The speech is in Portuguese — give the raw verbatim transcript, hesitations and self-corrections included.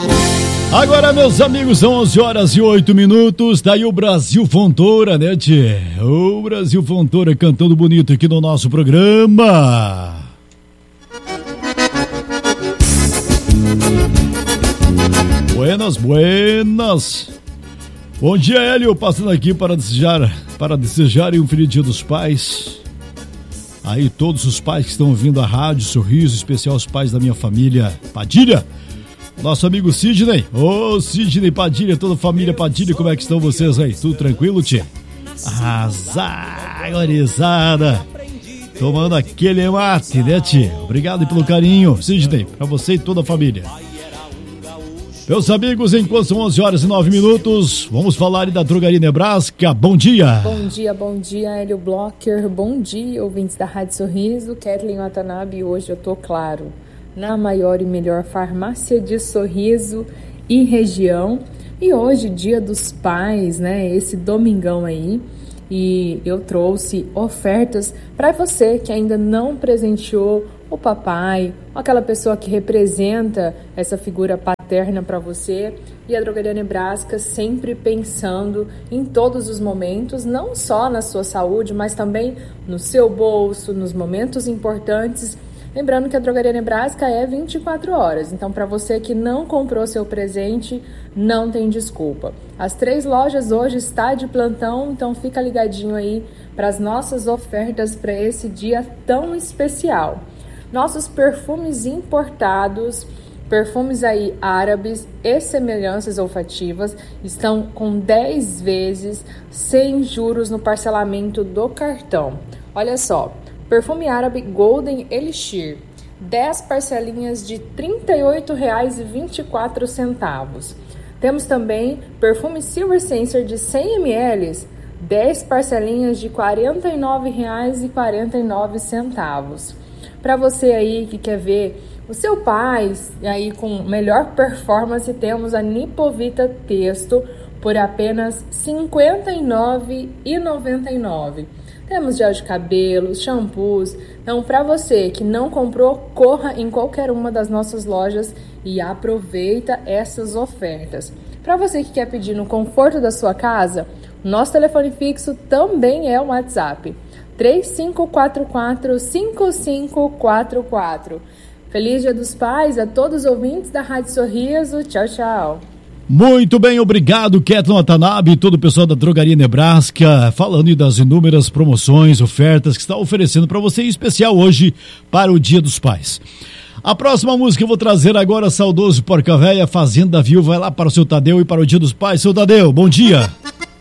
Agora, meus amigos, são onze horas e oito minutos, daí o Brasil Fontoura, né, tchê? O Brasil Fontoura cantando bonito aqui no nosso programa. Buenas, buenas. Bom dia, Hélio, passando aqui para desejar, para desejar um feliz dia dos pais. Aí todos os pais que estão ouvindo a rádio Sorriso, especial os pais da minha família Padilha. Nosso amigo Sidney, ô Sidney Padilha, toda a família Padilha, como é que estão vocês aí? Tudo tranquilo, tia? Azagorizada, tomando aquele mate, né, tia? Obrigado pelo carinho, Sidney, pra você e toda a família. Meus amigos, enquanto são onze horas e nove minutos, vamos falar da Drogaria Nebraska. Bom dia! Bom dia, bom dia, Hélio Blocker, bom dia, ouvintes da Rádio Sorriso, Kathleen Watanabe, hoje eu tô claro. Na maior e melhor farmácia de Sorriso e região. E hoje, dia dos pais, né? Esse domingão aí. E eu trouxe ofertas para você que ainda não presenteou o papai, aquela pessoa que representa essa figura paterna para você. E a Drogaria Nebraska sempre pensando em todos os momentos, não só na sua saúde, mas também no seu bolso, nos momentos importantes. Lembrando que a Drogaria Nebraska é vinte e quatro horas, então para você que não comprou seu presente, não tem desculpa. As três lojas hoje estão de plantão, então fica ligadinho aí para as nossas ofertas para esse dia tão especial. Nossos perfumes importados, perfumes aí árabes e semelhanças olfativas estão com dez vezes sem juros no parcelamento do cartão. Olha só. Perfume árabe Golden Elixir, dez parcelinhas de trinta e oito reais e vinte e quatro centavos. Temos também perfume Silver Sensor de cem mililitros, dez parcelinhas de quarenta e nove reais e quarenta e nove centavos. Para você aí que quer ver o seu pai aí com melhor performance, temos a Nipovita Texto por apenas cinquenta e nove reais e noventa e nove centavos. Temos gel de cabelo, shampoos. Então, para você que não comprou, corra em qualquer uma das nossas lojas e aproveita essas ofertas. Para você que quer pedir no conforto da sua casa, nosso telefone fixo também é o WhatsApp. três cinco quatro quatro, cinco cinco quatro quatro. Feliz Dia dos Pais a todos os ouvintes da Rádio Sorriso. Tchau, tchau. Muito bem, obrigado, Kathleen Watanabe e todo o pessoal da Drogaria Nebraska, falando das inúmeras promoções, ofertas que está oferecendo para você, em especial hoje para o Dia dos Pais. A próxima música eu vou trazer agora, saudoso Porca Véia, Fazenda Viúva, vai lá para o seu Tadeu e para o Dia dos Pais. Seu Tadeu, bom dia.